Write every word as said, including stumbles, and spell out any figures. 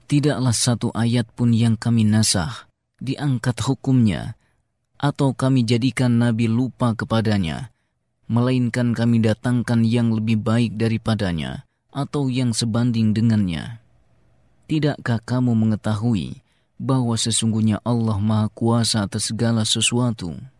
Tidaklah satu ayat pun yang kami nasakh, diangkat hukumnya, atau kami jadikan Nabi lupa kepadanya, melainkan kami datangkan yang lebih baik daripadanya, atau yang sebanding dengannya. Tidakkah kamu mengetahui bahwa sesungguhnya Allah Maha Kuasa atas segala sesuatu?